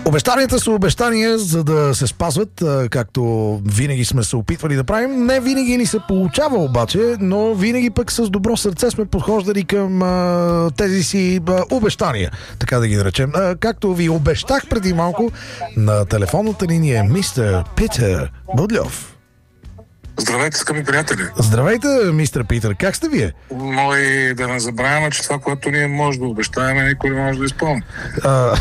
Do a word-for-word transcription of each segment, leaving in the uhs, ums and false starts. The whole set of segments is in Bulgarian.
Обещанията са обещания, за да се спазват, както винаги сме се опитвали да правим. Не винаги ни се получава обаче, но винаги пък с добро сърце сме подхождали към а, тези си а, обещания, така да ги наречем. А, както ви обещах преди малко, на телефонната линия е мистер Питър Будлев. Здравейте, скъпи приятели! Здравейте, мистер Питър, как сте вие? Но и да не забравяме, че това, което ние може да обещаваме, никой не може да изпълни. А...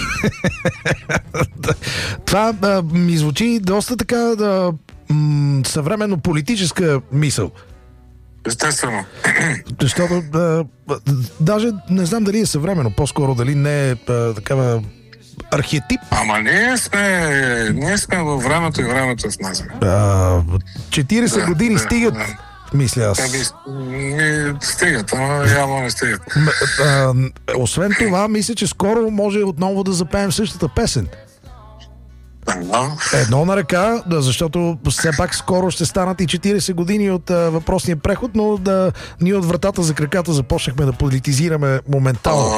това а, ми звучи доста така да, м- съвременно политическа мисъл. Естествено. Защото а, даже не знам дали е съвременно, по-скоро дали не е а, такава архетип. Ама ние сме, ние сме във времето и времето е в нас. четирийсет да, години да, стигат, да. Мисля аз. Те ми стигат, ама явно не стигат. А, а, освен това, мисля, че скоро може отново да запеем същата песен. Да. Едно на ръка, да, защото все пак скоро ще станат и четирийсет години от а, въпросния преход, но да, ние от вратата за краката започнахме да политизираме моментално.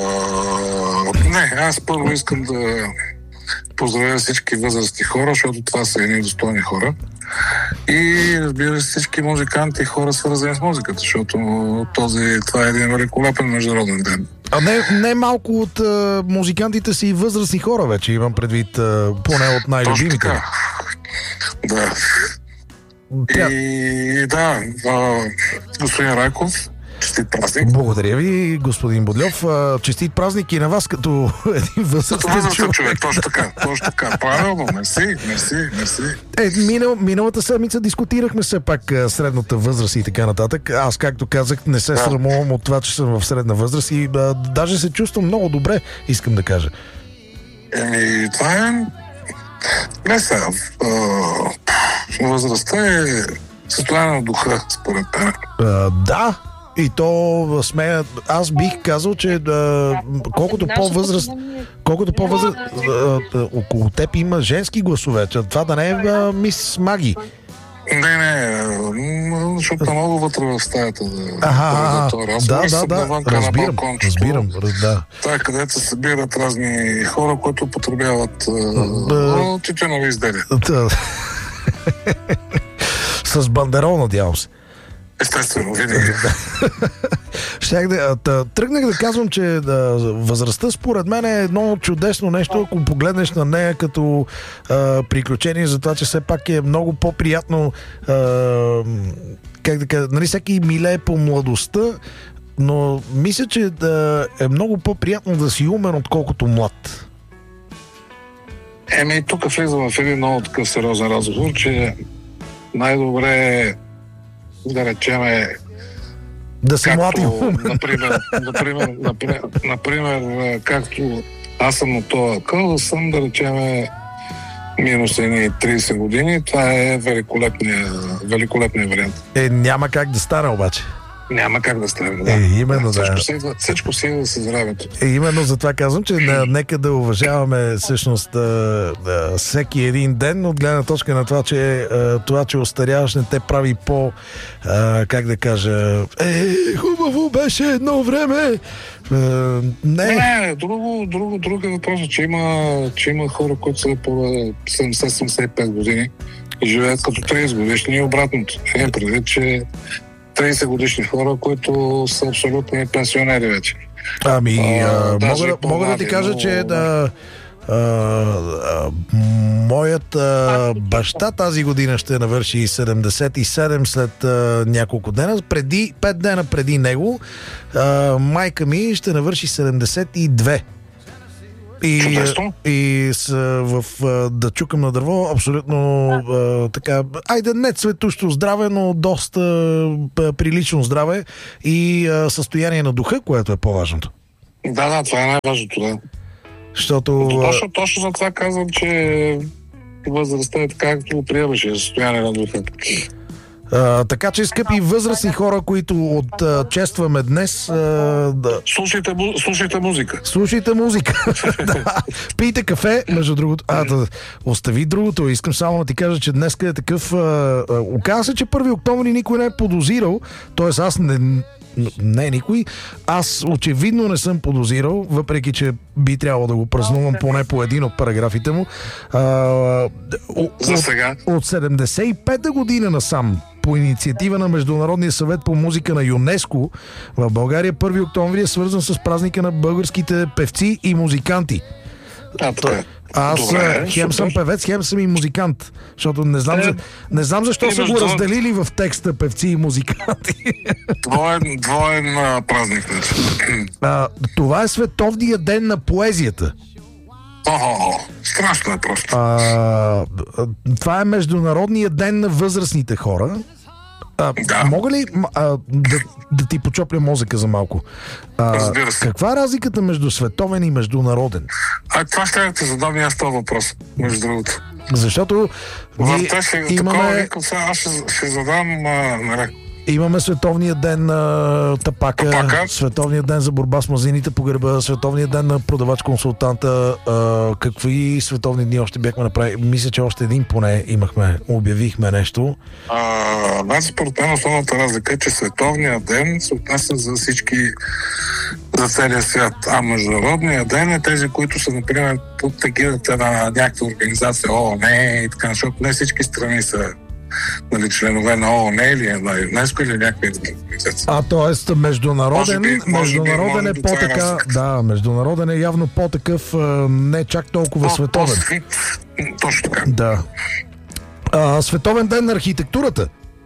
А, не, аз първо искам да поздравя всички възрастни хора, защото това са едни достойни хора. И разбира се всички музиканти и хора свързани с музиката, защото този, това е един великолепен международен ден. А не, не малко от а, музикантите си и възрастни хора вече, имам предвид, а, поне от най-любимите. Да. Тя... И да, а, господин Райков, честит празник. Благодаря ви, господин Будлев. Честит празник и на вас като един възрастен човек. човек. човек. Точно така, точно така. Правилно, мерси, мерси, мерси. Е, минал, миналата седмица дискутирахме все пак средната възраст и така нататък. Аз, както казах, не се да. срамувам от това, че съм в средна възраст и а, даже се чувствам много добре, искам да кажа. Еми, това е... Не сега. Възрастта е състояние на духа, според мен. Да. И то смея, аз бих казал, че да, колкото по-възраст, колкото по-възраст, около теб има женски гласове, това да не е а, мис Маги. Не, не, защото много вътре в стаята. Ага, да, да, да, разбирам, разбирам, да. Това е където се събират разни хора, които потребяват тютюнови изделия. С бандерол, надявам се. Естествено, винаги. Щях да, да, тръгнах да казвам, че да, възрастта според мен е едно чудесно нещо, ако погледнеш на нея като а, приключение за това, че все пак е много по-приятно, а, как да кажа, нали, всеки милее по младостта, но мисля, че да, е много по-приятно да си умен, отколкото млад. Еми, тук влизаме в един много такъв сериозен разговор, че най-добре е да речеме да се млади. Например, например, например, например, както аз съм на този къл, съм да речеме минус едни трийсет години. Това е великолепният великолепния вариант. Е, няма как да стане обаче. Няма как да стане, да. Е, именно, всичко, да. Си идва, всичко си идва с времето. Е, именно за това казвам, че не, нека да уважаваме всъщност да, да, всеки един ден от гледна точка на това, че това, че остаряваш, не те прави по, а, как да кажа, е, хубаво беше едно време. А, не. Не, друго, друго, друго е въпрос, че има, че има хора, които са по седемдесет седемдесет и пет години и живеят като трийсет годишни и обратното. Е, преди, че трийсет годишни хора, които са абсолютни пенсионери вече. Ами, а, а, мога, да, мога да ти кажа, но... че да, а, а, моят а, баща тази година ще навърши седемдесет и седем след а, няколко дена. Преди, пет дена преди него а, майка ми ще навърши седемдесет и две. И, и с, в да чукам на дърво, абсолютно а, така, айде не цветущо здраве, но доста а, прилично здраве и а, състояние на духа, което е по-важното. Да, да, това е най-важното, да. Защото... Точно, точно за това казвам, че възрастта е така, както го приемаше, състояние на духа. А, така че, скъпи възрастни хора, които отчестваме днес, а, да. Слушайте, слушайте музика. Слушайте музика. Да. Пийте кафе, между другото. А, да, остави другото. Искам само да ти кажа, че днес е такъв... А, а, оказа се, че първи октомври никой не е подозирал. Тоест аз не, не е никой. Аз очевидно не съм подозирал, въпреки че би трябвало да го празнувам поне по един от параграфите му. А, от, За сега. От седемдесет и пета година насам, по инициатива на Международния съвет по музика на ЮНЕСКО, в България първи октомври е свързан с празника на българските певци и музиканти. А, така. Аз Добре, хем съм супер. певец, хем съм и музикант. Защото не знам, Е, за, не знам защо и са го между- разделили в текста певци и музиканти. Двоен, двоен а, празник. Значи. А, това е Световния ден на поезията. О, страшно е просто. А, това е Международния ден на възрастните хора. А, Да. Мога ли м, а, да, да ти почопля мозъка за малко? А, Разбира се. каква е разликата между световен и международен? А това ще да те задам и аз този въпрос, между другото. Защото ние Върта ще такова имаме, викам, сега аз ще, ще задам, а, нали, имаме Световния ден на тапака, Тапака. Световния ден за борба с мазините по гърба, Световния ден на продавач-консултанта. А, какви световни дни още бяхме направили? Мисля, че още един поне имахме, обявихме нещо. А, значи, според мен основната разлика е, че световният ден се отнася за всички, за целия свят. А международният ден е тези, които са, например, под тегидата на някаква организация ООН и така, защото не всички страни са, нали, членове на ООН или на ЮНЕСКО или някакви други организации. А, т.е. международен, Може би- може би- международен може е би това е по-така, разликата. да, международен е явно по-такъв, а, не чак толкова По- световен. по-стрикт. Точно така. Да. А, Световен ден на архитектурата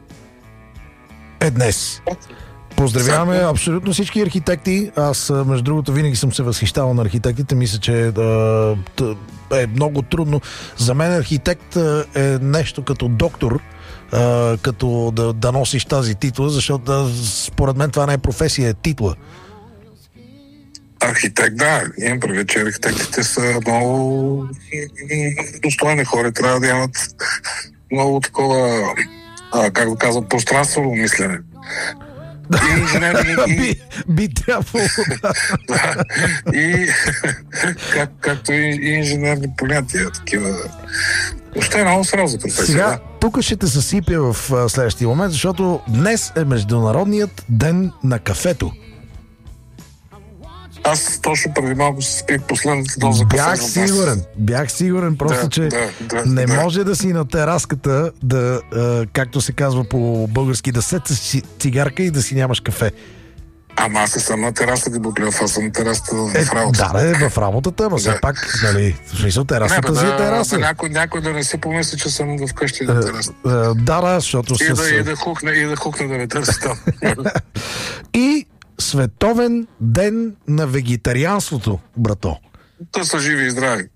е днес. Поздравяваме абсолютно всички архитекти. Аз, а, между другото, винаги съм се възхищавал на архитектите. Мисля, че а, т- е много трудно. За мен архитект а, е нещо като доктор, а, като да, да носиш тази титла, защото а, според мен това не е професия, е титла. Архитект, да. Имам предвид, че архитектите са много м, достойни хора. Трябва да имат много такова, а, как да казвам, пространствено мислене. И инженери, и, би, би трябвало. да, и как, както и, и инженерни понятия, такива. Въобще е много сериозна професия. Сега, Да. тук ще те съсипя в а, следващия момент, защото днес е Международният ден на кафето. Аз точно преди малко се спих последната доза кафе. Бях за днес. сигурен, бях сигурен, просто, Да, че да, да, не да. може да си на тераската, да, а, както се казва по български, да сетиш си цигарка и да си нямаш кафе. Ама аз не съм на тераса да буклев, аз съм на терасата Е, в работа. да, е, в работата, но все Да. пак, нали, в смисъл, Не, бе, терасата си е да, тераса. да, някой, някой да не си помисли, че съм вкъщи на терасата. Е, е, Да, да, защото И с... да, и да хукне, и да хукне да не търси там. И Световен ден на вегетарианството, брато. Да са живи и здрави.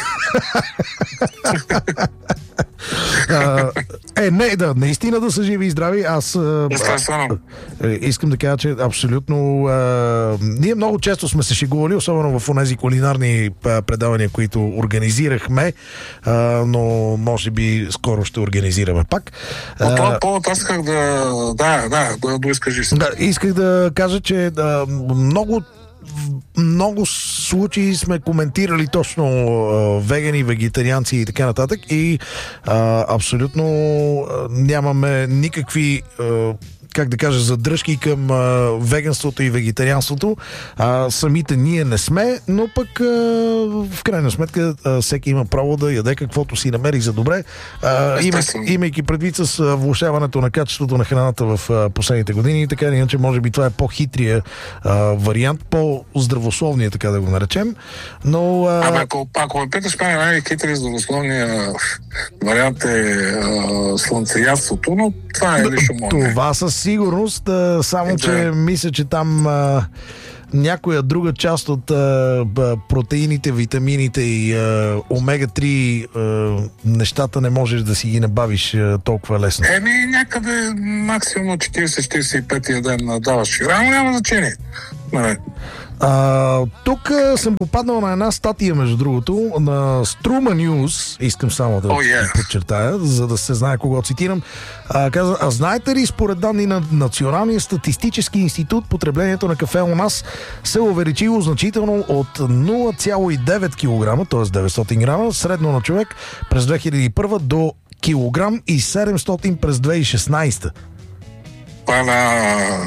А, е, не, да, наистина да са живи и здрави. Аз а, Естествено. а, искам да кажа, че абсолютно а, ние много често сме се шегували, особено в онези кулинарни а, предавания, които организирахме, а, но може би скоро ще организираме пак. По този А, повод аз исках да... Да, да, да доискажи се. да, исках да кажа, че да, много в много случаи сме коментирали точно а, вегани, вегетарианци и така нататък и а, абсолютно а, нямаме никакви а, как да кажа, задръжки към а, веганството и вегетарианството. А, самите ние не сме, но пък а, в крайна сметка а, всеки има право да яде каквото си намери за добре. А, има, Естествено. имайки предвид с а, влошаването на качеството на храната в а, последните години, така или иначе може би това е по-хитрия а, вариант, по-здравословния, така да го наречем. Но а, Абе, ако, ако ме питаш, мен най-хитри здравословния вариант е а, слънцеядството, но това е лично мое. това със сигурност, а, само Е, че да. мисля, че там а, някоя друга част от а, б- протеините, витамините и а, омега три а, нещата не можеш да си ги набавиш а, толкова лесно. Еми, някъде максимум четирийсет до четирийсет и пет ден даваш рано, няма значение. Не, А, тук а, съм попаднал на една статия, между другото, на Струма Нюз, искам само да Oh, yeah. подчертая, за да се знае кого цитирам. А, каза, а знаете ли, според данни на Националния статистически институт, потреблението на кафе у нас се увеличило значително от нула цяло и девет килограма, т.е. деветстотин грама, средно на човек през две хиляди и първа до килограм и седемстотин през две хиляди и шестнадесета. това на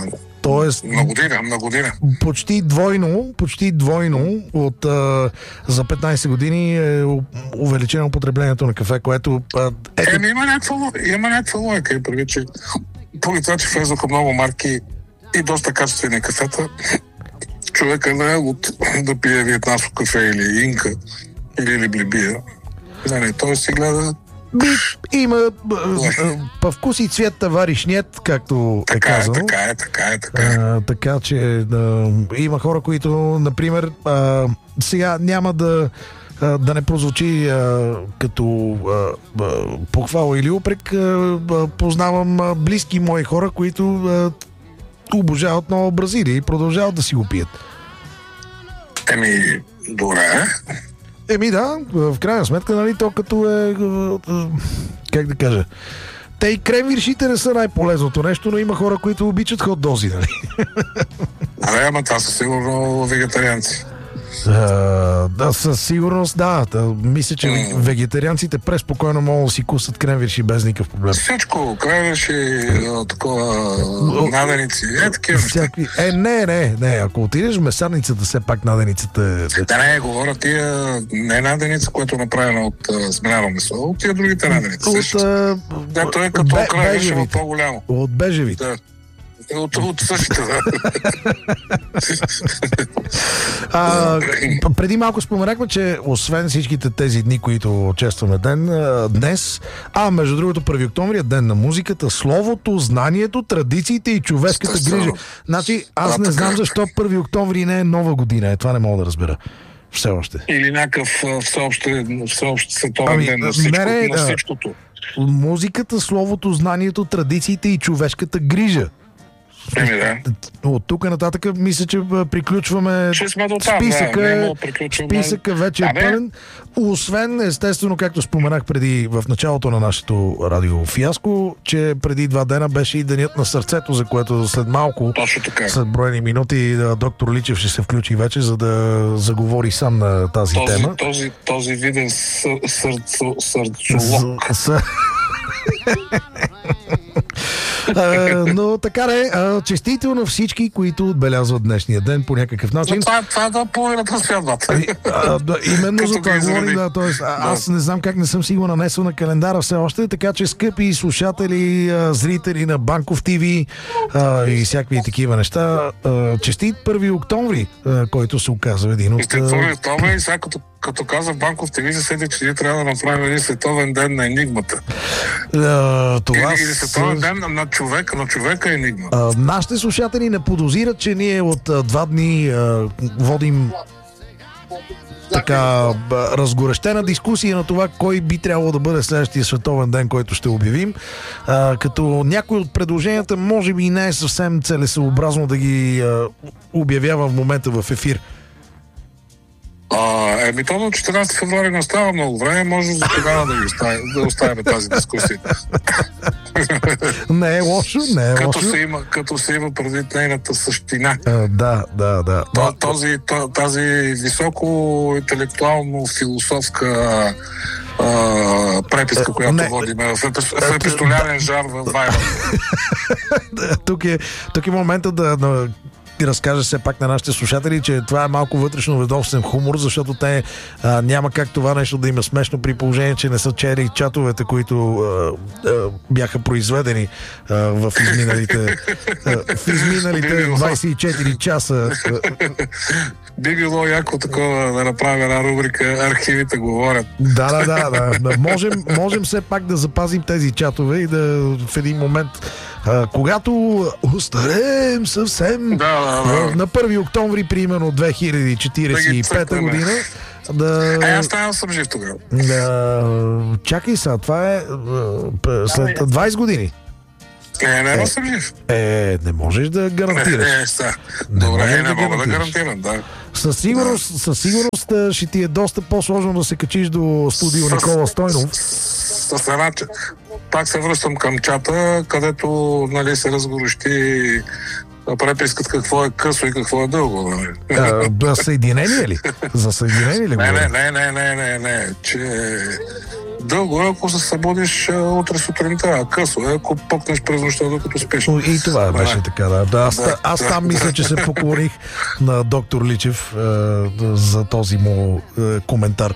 Тоест, на година, на година. Почти двойно, почти двойно от а, за петнайсет години е увеличено потреблението на кафе, което... А, ето... Еми, има някаква, има някаква логика и преди, че поради това, че влезоха много марки и доста качествени кафета, човека не е от да пие виетнамско кафе или инка, или либлибия. Не, не, той си гледа... Би, има по вкус и цвет товариш нет, както така е казано. Е, така е, така е, така е. А, така че а, има хора, които, например, а, сега няма да а, да не прозвучи а, като а, а, похвала или упрек, а, а, познавам а, близки мои хора, които а, обожават Нова Бразилия и продължават да си го пият. Еми, добре. Еми да, в крайна сметка, нали, то като е, как да кажа, те и кремвиршите не са най-полезното нещо, но има хора, които обичат хот-дози, нали? Абе, ама това са сигурно вегетарианци. Uh, да, със сигурност, да. да мисля, че mm. вегетарианците преспокойно могат да си кусат кремвирши без никакъв проблем. Всичко, кремвирши, такова, наденици, е такива Всякви... Е, не, не, не. Ако отидеш в месарницата, все пак наденицата е... Да, не, говоря тия, не наденица, което е направена от смеляно месо, от тия другите наденици. От, uh, да, той е като бе, кремвирши, но по-голямо. От бежевите. Да. От, от същите, да. а, преди малко споменахме, че освен всичките тези дни, които честваме ден, днес, а между другото първи октомври е ден на музиката, словото, знанието, традициите и човешката грижа. Значи аз не знам защо първи октомври не е нова година. Е, това не мога да разбера. Все още. Или някакъв всеобщ, всеобщ световен ами, ден на, всичко, не, на всичкото. Музиката, словото, знанието, традициите и човешката грижа. Еми, да. От тук нататък мисля, че приключваме че сме до там, списъка, да, списъка вече е пълен. Освен, естествено, както споменах преди в началото на нашето радиофиаско, че преди два дена беше и денят на сърцето, за което след малко, след броени минути, доктор Личев ще се включи вече, за да заговори сам на тази този, тема. Този, този виден сър, сърцо, сърцолог. Uh, но така е, uh, честито на всички, които отбелязват днешния ден по някакъв начин. Това, това е да половината святбата. Uh, да, именно за това говорим, да, т.е. да. Аз не знам как не съм си го нанесъл на календара все още, така че скъпи слушатели, uh, зрители на Банков ТВ uh, и всякакви такива неща, uh, честит първи октомври, uh, който се оказва един от... първи октомври, сега като Като каза Банков ТВ, се седи, че ние трябва да направим един световен ден на енигмата. Uh, това или, или световен с... ден на човек, на човека енигма. Uh, нашите слушатели не подозират, че ние от uh, два дни uh, водим така разгорещена дискусия на това кой би трябвало да бъде следващия световен ден, който ще обявим. А, като някой от предложенията може би не е съвсем целесъобразно да ги а, обявява в момента в ефир. А, еми, то на четиринайсети февруари не остава много време, може за тогава да, оставим, да оставим тази дискусия. Не е лошо, не е като лошо. Се има, като се има предвид нейната същина. А, да, да, да. То, този, тази високо интелектуално-философска а, преписка, която не, водим в, в епистолярен жар в Вайбър. тук, е, тук е момента да... да разкажа все пак на нашите слушатели, че това е малко вътрешно ведомствен хумор, защото те а, няма как това нещо да има смешно при положение, че не са чели чатовете, които а, а, бяха произведени а, в изминалите а, в изминалите двайсет и четири часа. Би било яко такова да направим една рубрика "Архивите говорят". Да, да, да, да. да. Можем, можем все пак да запазим тези чатове и да в един момент, а, когато остарем съвсем да, да, да. на първи октомври, примерно две хиляди четирийсет и пета да година, да... А аз трябва да съм жив тогава. Да... Чакай сега, това е след двайсет години. Е, не, не съм жив. Е, не можеш да гарантираш. Е, е, са. Добре, не, не мога да гарантирам, да. Със сигурност, да. със сигурност ще ти е доста по-сложно да се качиш до студио с, Никола Стойнов. С, с една, пак се връщам към чата, където, нали, се разгорещи препискат какво е късо и какво е дълго. А, съединение ли? За съединение ли? Не, не, не, не, не, не, не, че дълго е, ако се събудиш утре сутринта, а късо е, ако пъкнеш през нощта, докато спиш. И това беше да. Така, да. да аз, да, аз да, там да. мисля, че се поклоних на доктор Личев е, за този му е, коментар.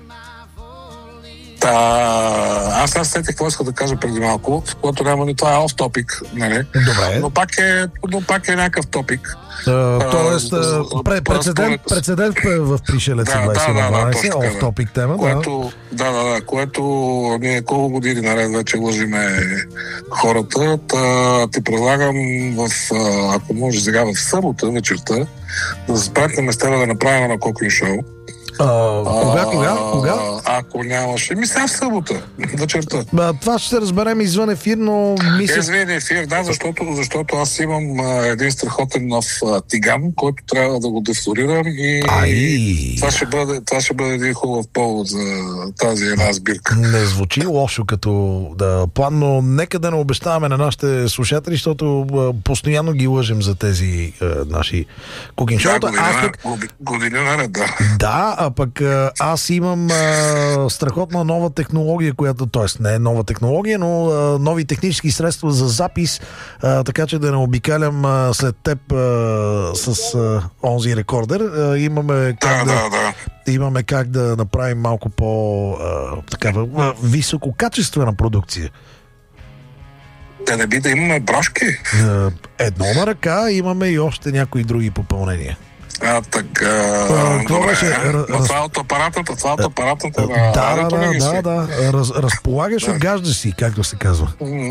Та, аз аз сетих какво иска да кажа преди малко, в което няма ни това е off topic, нали? Добре. Но пак е, но пак е някакъв топик. Uh, тоест, uh, пред, прецедент, прецедент в Пришелеца да, двайсет да, на дванайсет, да, off topic тема, което, да. Да, да, да, което ние колко години наред вече лъжиме хората. Та, ти предлагам, в, ако може сега в събота вечерта, да се спратим с тебе да направим на кокин шоу. Uh, кога, кога, кога? Ако нямаше, ми сега в събота, вечерта. Uh, това ще се разберем извън ефир, но мисля... Извън ефир, да, защото, защото аз имам а, един страхотен нов а, тиган, който трябва да го дефлорирам и Ай. това ще бъде, това ще бъде един хубав повод за тази една сбирка. Не звучи лошо като да, план, но нека да не обещаваме на нашите слушатели, защото а, постоянно ги лъжем за тези а, наши кукинг шоута. Да, година, аз пък... година наред, да. Да, а пък аз имам а, страхотна нова технология, която, т.е. не е нова технология, но а, нови технически средства за запис, а, така че да не обикалям а, след теб а, с а, онзи рекордер. А, имаме как да, да, да, да. имаме как да направим малко по а, такава а, висококачествена продукция. Да не би да имаме брошки? А, едно на ръка, имаме и още някои други попълнения. А, така... А, това беше... Раз... Това е от апаратата, това е от апаратата. Да, да, да, да, да. Раз, разполагаш, да. Огаждаш си, както се казва.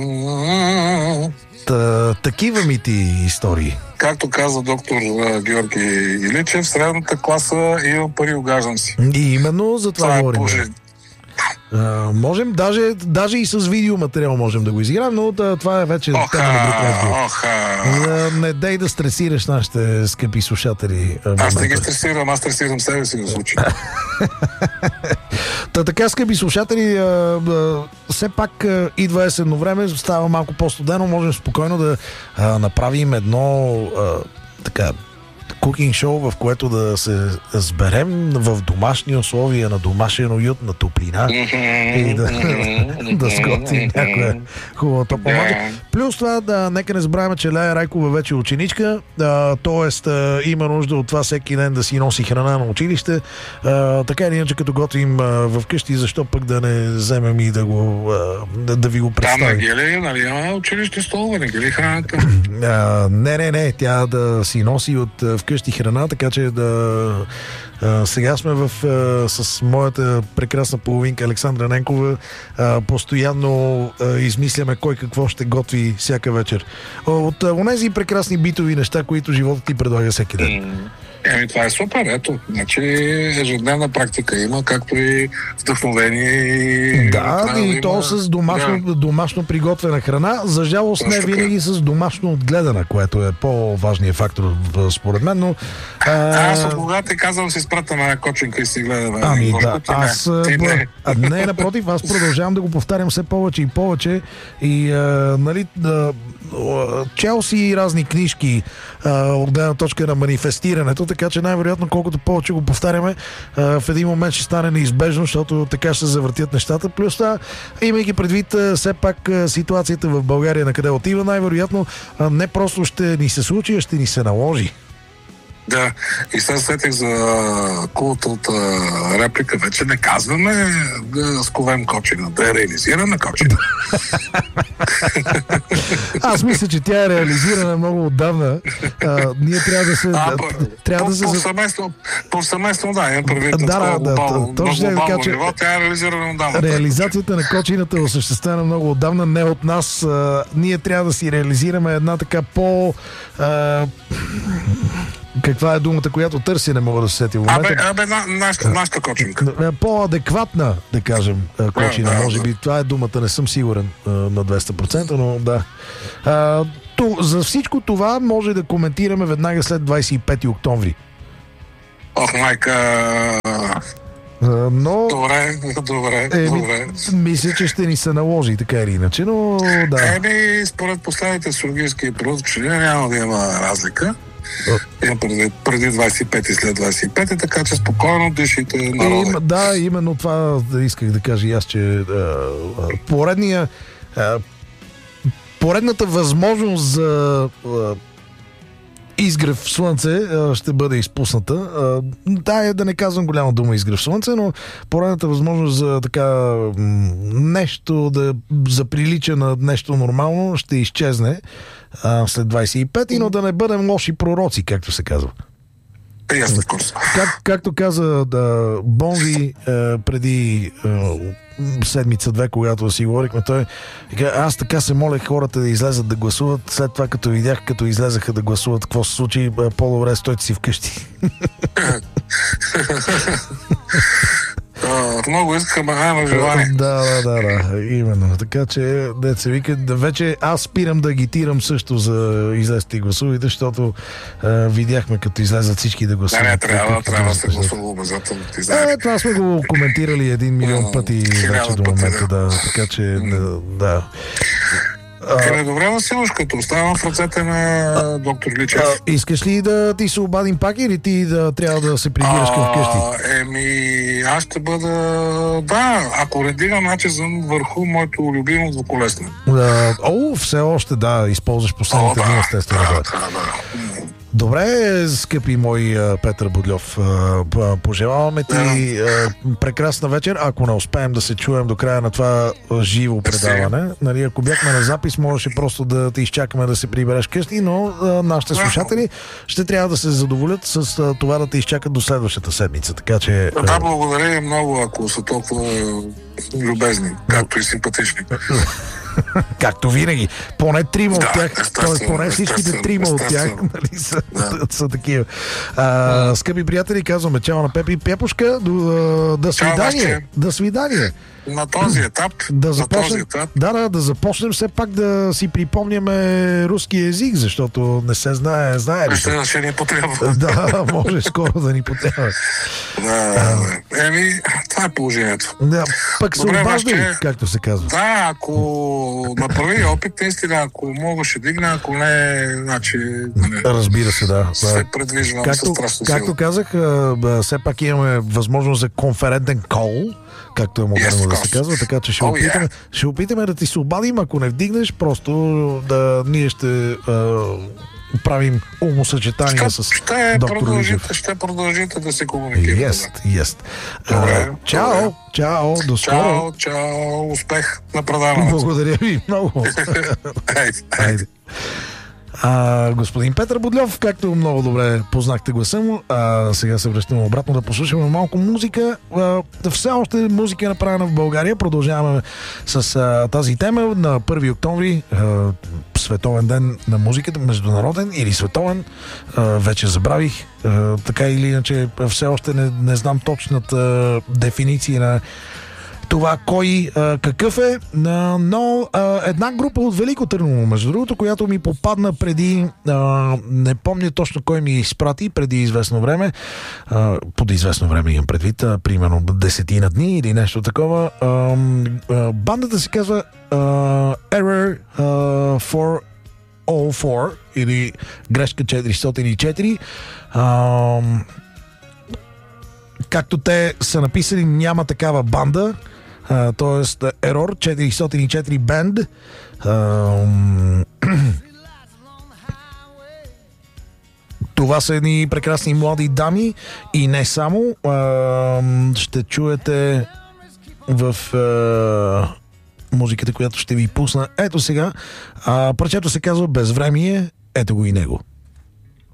Та, такива ми ти истории. Както каза доктор uh, Георги Иличев, средната класа имам пари, огаждам си. И именно за това, това говорим. Е Uh, можем, даже, даже и с видеоматериал можем да го изиграем, но да, това е вече оха, тема на друг разговор. Оха. Не дай да стресираш нашите скъпи слушатели. Аз не ги стресирам, аз стресирам себе си в случай. Та така, скъпи слушатели, а, а, все пак а, идва есенно време, става малко по-студено, можем спокойно да а, направим едно а, така кукинг шоу, в което да се сберем в домашни условия, на домашен уют, на топлина и да, да сготвим някоя хубава топла магия. Плюс това, да, нека не забравяме, че Лея Райкова вече е ученичка, т.е. има нужда от това всеки ден да си носи храна на училище. А, така или иначе, като готвим в къщи, защо пък да не вземем и да, го, да, да ви го представим. Там на Гели, нали, има училище столове, не Гели храната? А, не, не, не, тя да си носи от вкъщи храна, така че да... А, сега сме в, а, с моята прекрасна половинка Александра Ненкова, а, постоянно а, измисляме кой какво ще готви всяка вечер. От онези прекрасни битови неща, които животът ти предлага всеки ден. Еми, това е супер, ето. Значи ежедневна практика има, както и вдъхновение и... Да, и има... то с домашно, да. домашно приготвена храна. За жалост не винаги с домашно отгледана, което е по-важният фактор според мен, но... А... Аз от кога ти казвам си спрата на кочинка и си гледаме. Ами да, аз... Не. Не. А, не, напротив, аз продължавам да го повтарям все повече и повече и, а, нали, да, чел си разни книжки а, от гледна точка на манифестирането, така че най-вероятно колкото повече го повтаряме, а, в един момент ще стане неизбежно, защото така ще се завъртят нещата. Плюс това, имайки предвид а, все пак а, ситуацията в България на къде отива, най-вероятно а, не просто ще ни се случи, а ще ни се наложи. Да, и сега сетих за култовата реплика. Вече не казваме да сковем кочина, да я реализираме кочина. Аз мисля, че тя е реализирана много отдавна. А, ние трябва да се... А, трябва по, да се... Повсеместно, повсеместно, да, имам предвид да, на да, глобално, да, точно на глобално че ниво, тя е реализирана отдавна. Реализацията на кочината е осъществена много отдавна, не от нас. А, ние трябва да си реализираме една така по... А, каква е думата, която търси, не мога да се сети в момента. Абе, абе на, нашата, нашата кочинка. По-адекватна, да кажем, кочина. Да, да, може да. би това е думата, не съм сигурен на двеста процента, но да. А, то, за всичко това може да коментираме веднага след двадесет и пети октомври. Ох, майка... но... Добре, добре, Еми, добре. Мисля, че ще ни се наложи така или иначе, но да. Еми, според последните сургийски проучвания няма да има разлика. Има преди, преди двадесет и пети и след двадесет и пети, така че спокойно дишите народа. Им, да, именно това исках да кажа и аз, че а, поредния а, поредната възможност за а, изгрев в слънце а, ще бъде изпусната. А, да, е да не казвам голяма дума изгрев в слънце, но поредната възможност за така м- нещо да заприлича на нещо нормално ще изчезне а, след двадесет и пети, но да не бъдем лоши пророци, както се казва. Ясно, в курс. Как, както каза да, Бонзи е, преди е, седмица-две, когато си говорихме, той аз така се молех хората да излезат да гласуват, след това като видях, като излезаха да гласуват, какво се случи, по-добре стойте си вкъщи. Uh, много искам, а няма желание. Да, да, да, да, именно. Така че, деца вика, да вече аз спирам да агитирам също за излезте и гласувайте, защото а, видяхме като излезат всички да гласуват. Да, не, трябва, трябва да се гласува обязателно. Е, това сме го коментирали един милион пъти вече до момента, да. Така че, да. да. Къде добре, Василуш, като оставам в ръцете на доктор Личев. А, искаш ли да ти се обадим пак или ти да трябва да се прибираш към вкъщи? Еми, аз ще бъда... Да, ако не дигам начезън върху моето любимо двуколесно. Да, о, все още, да, използваш последните дни, естествено. Да, Да. да, да. Добре, скъпи мой Петър Будльов, пожелаваме ти прекрасна вечер. Ако не успеем да се чуем до края на това живо предаване, нали, ако бяхме на запис, можеше просто да те изчакаме да се прибереш къщи, но нашите слушатели ще трябва да се задоволят с това да те изчакат до следващата седмица. Така че... Да, благодаря ви много, ако са толкова любезни, както и симпатични. Както винаги. Поне трима да, от тях, т.е. поне всичките трима от тях, нали, са, да. са такива. А, скъпи приятели, казваме чао на Пепи Пепушка. До, до свидание. До свидание. На този етап, да започнем, на този етап. Да, да, да започнем все пак да си припомняме руски език, защото не се знае, знае ли? Ще, ще ни потребва. Да, може скоро да ни потребва. Да, а, еми, това е положението. Да, пък се обаждай, че... както се казва. Да, ако направи опит, наистина, ако мога ще дигна, ако не, значи... Не, разбира се, да. Се предвижвам както, със страшно както сила. казах, все пак имаме възможност за конферентен кол, както е модерно yes, да се казва, така че ще, oh, опитаме, yeah. ще опитаме да ти се обадим, ако не вдигнеш, просто да ние ще а, правим умосъчетания ще, с ще доктор Личев. Ще продължите да се комуникирате. Есть, есть. Добре, чао, добре. чао, до скоро. Чао, чао, успех на предаването. Благодаря ви много. Айде. Айде. А, господин Петър Будльов, както много добре познахте гласа му, а, сега се връщаме обратно да послушаме малко музика. А, все още музика е направена в България. Продължаваме с а, тази тема на първи октомври, а, световен ден на музиката, международен или световен, а, вече забравих. А, така или иначе, все още не, не знам точната дефиниция на това кой а, какъв е, но а, една група от Велико Търново, между другото, която ми попадна преди, а, не помня точно кой ми изпрати, преди известно време, а, под известно време имам предвид, а, примерно десетина дни или нещо такова. А, а, бандата се казва а, Error четиристотин и четири или грешка четиристотин и четири. А, както те са написали, няма такава банда. Uh, тоест Error четиристотин и четири Band. Uh, това са едни прекрасни млади дами и не само. Uh, ще чуете в uh, музиката, която ще ви пусна ето сега. Uh, парчето се казва Безвремие. Ето го и него.